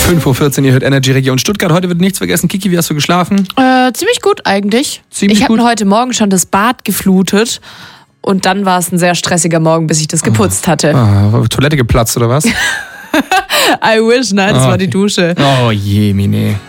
5:14 Uhr, ihr hört Energy Region Stuttgart. Heute wird nichts vergessen. Kiki, wie hast du geschlafen? Ziemlich gut eigentlich. Ich habe heute Morgen schon das Bad geflutet und dann war es ein sehr stressiger Morgen, bis ich das geputzt hatte. Toilette geplatzt oder was? I wish, nein, das war die Dusche. Oh je, Mine.